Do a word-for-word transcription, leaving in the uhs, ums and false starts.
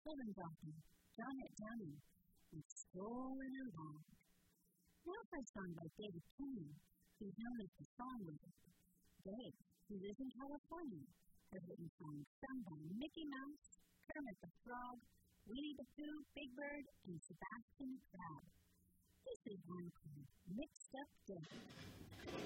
children's author, Janet Downing, and Strolling Along. Now for a song by David Kenyon, who's known as the Songwriter. Dave, who lives in California, has written songs sung by Mickey Mouse, Kermit the Frog, Winnie the Pooh, Big Bird, and Sebastian Crab. This is one called Mixed Up Day.